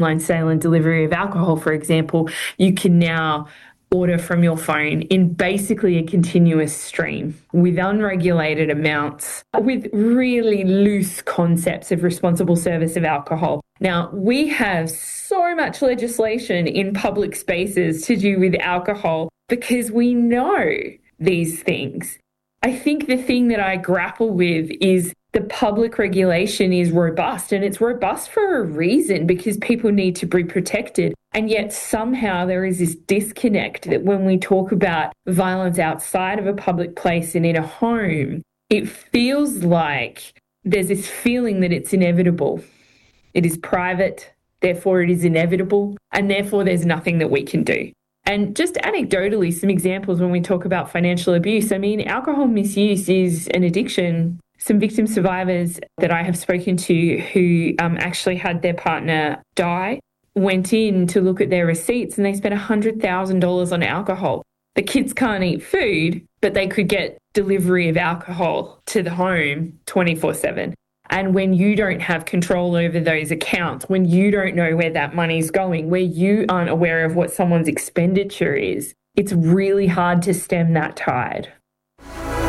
online sale and delivery of alcohol, for example, you can now order from your phone in basically a continuous stream with unregulated amounts, with really loose concepts of responsible service of alcohol. Now, we have so much legislation in public spaces to do with alcohol because we know these things. I think the thing that I grapple with is the public regulation is robust, and it's robust for a reason because people need to be protected. And yet somehow there is this disconnect that when we talk about violence outside of a public place and in a home, it feels like there's this feeling that it's inevitable. It is private, therefore it is inevitable, and therefore there's nothing that we can do. And just anecdotally, some examples when we talk about financial abuse. I mean, alcohol misuse is an addiction. Some victim survivors that I have spoken to who actually had their partner die went in to look at their receipts and they spent $100,000 on alcohol. The kids can't eat food, but they could get delivery of alcohol to the home 24/7. And when you don't have control over those accounts, when you don't know where that money's going, where you aren't aware of what someone's expenditure is, it's really hard to stem that tide.